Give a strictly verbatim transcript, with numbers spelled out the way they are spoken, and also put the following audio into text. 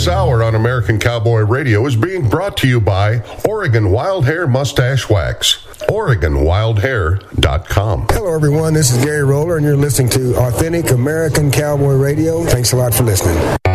This hour on American Cowboy Radio is being brought to you by Oregon Wild Hair Mustache Wax. Oregon Wild Hair dot com. Hello, everyone. This is Gary Roller, and you're listening to Authentic American Cowboy Radio. Thanks a lot for listening.